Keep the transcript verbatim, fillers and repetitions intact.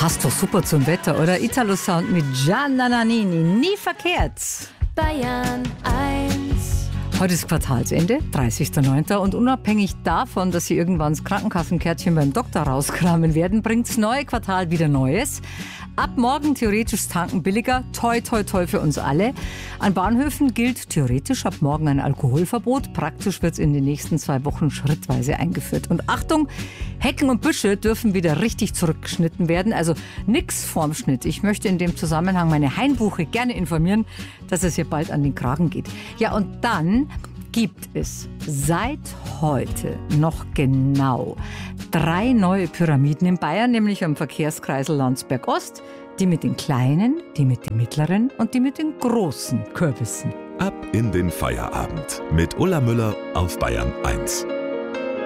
Passt doch super zum Wetter, oder? Italo Sound mit Gianna Nannini. Nie verkehrt. Bayern eins. Heute ist Quartalsende, dreißigster neunter Und unabhängig davon, dass Sie irgendwann das Krankenkassenkärtchen beim Doktor rauskramen werden, bringt's neue Quartal wieder Neues. Ab morgen theoretisch tanken billiger. Toi, toi, toi für uns alle. An Bahnhöfen gilt theoretisch ab morgen ein Alkoholverbot. Praktisch wird's in den nächsten zwei Wochen schrittweise eingeführt. Und Achtung, Hecken und Büsche dürfen wieder richtig zurückgeschnitten werden. Also nix vorm Schnitt. Ich möchte in dem Zusammenhang meine Hainbuche gerne informieren, dass es hier bald an den Kragen geht. Ja, und dann gibt es seit heute noch genau drei neue Pyramiden in Bayern, nämlich am Verkehrskreisel Landsberg Ost, die mit den kleinen, die mit den mittleren und die mit den großen Kürbissen. Ab in den Feierabend mit Ulla Müller auf Bayern eins.